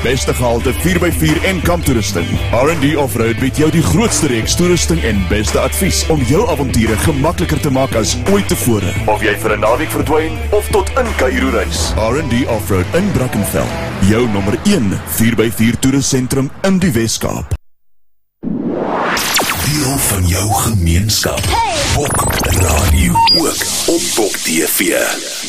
Beste gehalte 4x4 en kamptoerusting. R&D Offroad bied jou die grootste reeks toerusting en beste advies om jou avonture gemakliker te maak as ooit tevore. Of jy vir 'n naweek verdwyn of tot in Kaïro reis. R&D Offroad in Brackenfell. Jou nommer 1 4x4 toerustsentrum in die Weskaap. Deel van jou gemeenskap. Bok Radio ook op Bok TV.